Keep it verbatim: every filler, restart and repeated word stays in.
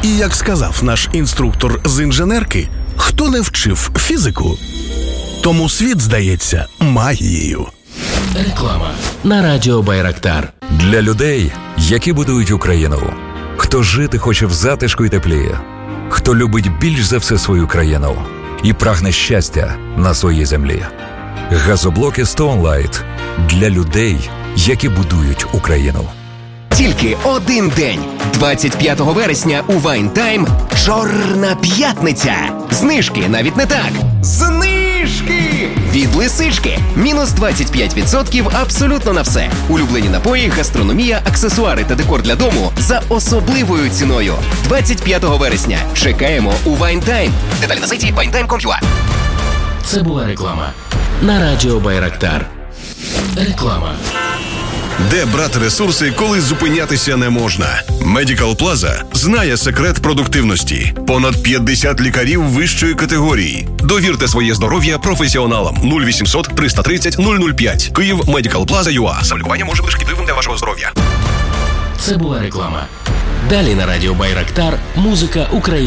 І як сказав наш інструктор з інженерки, хто не вчив фізику, тому світ здається магією. Реклама на радіо Байрактар. Для людей, які будують Україну. Хто жити хоче в затишку і теплі. Хто любить більш за все свою країну і прагне щастя на своїй землі. Газоблоки Stoneline для людей, які будують Україну. Тільки один день. двадцять п'ятого вересня у Вайнтайм Чорна п'ятниця. Знижки навіть не так. Знижки! Від Лисички. Мінус двадцять п'ять відсотків абсолютно на все. Улюблені напої, гастрономія, аксесуари та декор для дому за особливою ціною. двадцять п'ятого вересня. Чекаємо у Вайнтайм. Деталі на сайті вайнтайм крапка ком крапка ю а. Це була реклама на радіо Байрактар. Реклама. Де брати ресурси, коли зупинятися не можна? Medical Plaza знає секрет продуктивності. Понад п'ятдесят лікарів вищої категорії. Довірте своє здоров'я професіоналам. нуль вісімсот триста тридцять нуль нуль п'ять. Київ, Medical Plaza ю а. Самолікування може бути шкідливим для вашого здоров'я. Це була реклама. Далі на радіо Байрактар музика України.